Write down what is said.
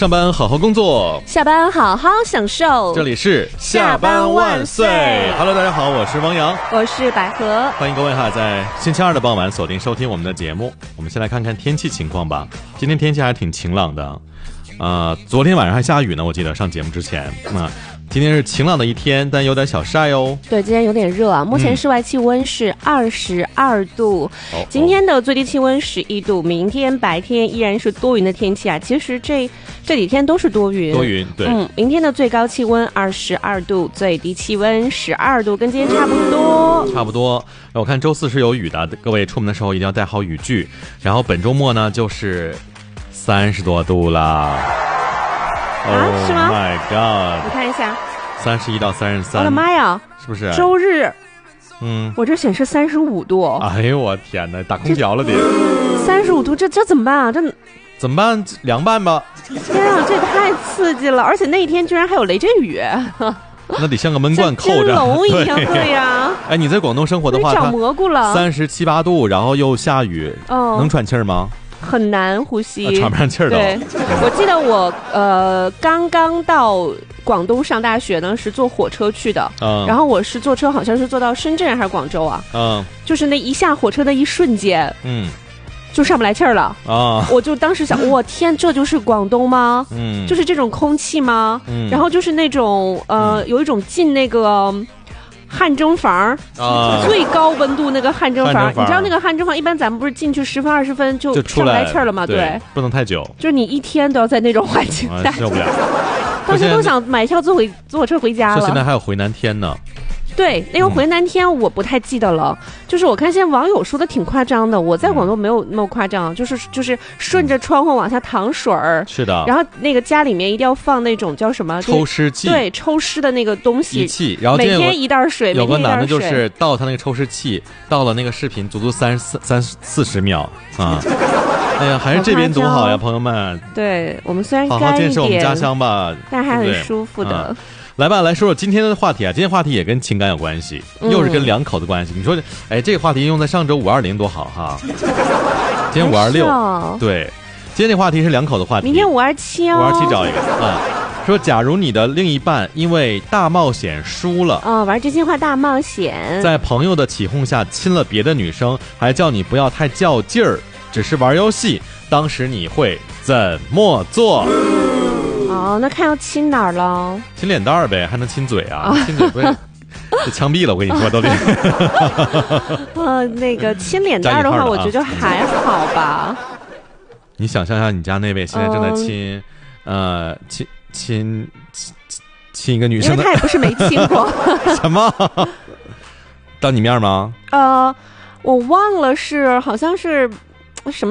上班好好工作， 下班好好享受。 这里是下班万岁。Hello， 大家好，我是汪洋， 我是百合， 欢迎各位在星期二的傍晚锁定收听我们的节目。我们先来看看天气情况吧。今天天气还挺晴朗的，昨天晚上还下雨呢，我记得上节目之前。今天是晴朗的一天，但有点小晒哦。 对，今天有点热啊。目前室外气温是22度，今天的最低气温11度。明天白天依然是多云的天气啊。其实这几天都是多云。 对。 明天的最高气温22度，最低气温12度，跟今天差不多。我看周四是有雨的，各位出门的时候一定要带好雨具。然后本周末呢，就是30多度啦。 是吗 ？Oh my god！ 你看一下 ，31到33。 我的妈呀！ 是不是？ 周日，我这显示35度。 哎呦我天哪，打空调了得。 35度，这怎么办啊？这怎么办？凉拌吧。 天啊，这太刺激了！而且那一天居然还有雷阵雨。 那得像个闷罐扣着， 跟龙一样，对呀。 哎，你在广东生活的话， 长蘑菇了 ，37、8度，然后又下雨，能喘气儿吗？ 很难呼吸， 喘不上气儿的。 对，我记得我刚刚到广东上大学呢，是坐火车去的，然后我是坐车，好像是坐到深圳还是广州啊，就是那一下火车的一瞬间，就上不来气儿了啊！我就当时想，我天，这就是广东吗？就是这种空气吗？然后就是那种有一种进那个汗蒸房最高温度那个汗蒸房，你知道那个汗蒸房一般咱们不是进去10分20分就上不来气儿了吗？对， 不能太久， 就是你一天都要在那种环境下， 受不了。 当时都想买票坐火车回家了。 现在还有回南天呢。 对，那个回南天我不太记得了，就是我看现在网友说的挺夸张的，我在广东没有那么夸张，就是顺着窗户往下淌水儿， 是的， 然后那个家里面一定要放那种叫什么抽湿器， 对，抽湿的那个东西， 仪器，然后每天一袋水， 有个男的就是倒他那个抽湿器，到了那个视频足足30-40秒啊。哎呀，还是这边多好呀，朋友们。 对，我们虽然好好建设我们家乡吧， 但还很舒服的。 来吧，来说说今天的话题啊。今天话题也跟情感有关系，又是跟两口子关系。你说，哎，这个话题用在上周520多好哈。今天526，对，今天这话题是两口子话题。 明天527哦。 527找一个啊。说，假如你的另一半因为大冒险输了， 玩真心话大冒险， 在朋友的起哄下亲了别的女生，还叫你不要太较劲儿，只是玩游戏，当时你会怎么做？ 那看要亲哪儿了？ 亲脸蛋儿呗，还能亲嘴啊？亲嘴不是就枪毙了？我跟你说都得。 那个亲脸蛋儿的话，我觉得还好吧。 你想象一下，你家那位现在正在亲一个女生， 因为他也不是没亲过。 什么？当你面吗？ 我忘了好像是什么。